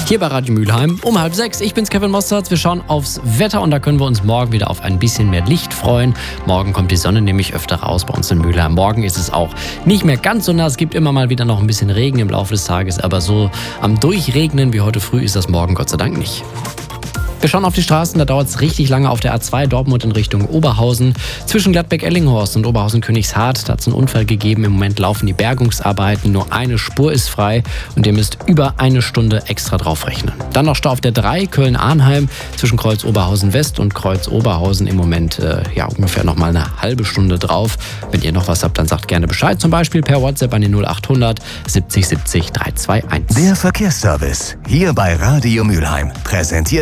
Hier bei Radio Mülheim um 5:30. Ich bin's, Kevin Mostert. Wir schauen aufs Wetter und da können wir uns morgen wieder auf ein bisschen mehr Licht freuen. Morgen kommt die Sonne nämlich öfter raus bei uns in Mülheim. Morgen ist es auch nicht mehr ganz so nass. Es gibt immer mal wieder noch ein bisschen Regen im Laufe des Tages, aber so am Durchregnen wie heute früh ist das morgen Gott sei Dank nicht. Wir schauen auf die Straßen, da dauert es richtig lange auf der A2 Dortmund in Richtung Oberhausen. Zwischen Gladbeck-Ellinghorst und Oberhausen-Königshardt, da hat es einen Unfall gegeben. Im Moment laufen die Bergungsarbeiten, nur eine Spur ist frei und ihr müsst über eine Stunde extra draufrechnen. Dann noch Stau auf der 3 Köln-Arnheim zwischen Kreuz Oberhausen-West und Kreuz Oberhausen. Im Moment ungefähr noch mal eine halbe Stunde drauf. Wenn ihr noch was habt, dann sagt gerne Bescheid. Zum Beispiel per WhatsApp an die 0800 70 70 321. Der Verkehrsservice hier bei Radio Mülheim. Präsentiert